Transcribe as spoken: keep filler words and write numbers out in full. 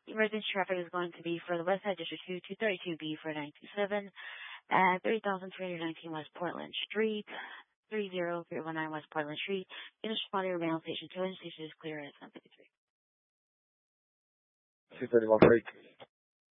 emergency traffic is going to be for the West Side District two, two thirty-two B for nine two seven at three thousand three hundred nineteen West Portland Street, three zero three one nine West Portland Street. Units responding remain on station two and station is clear at seven fifty-three. two thirty-one Freak.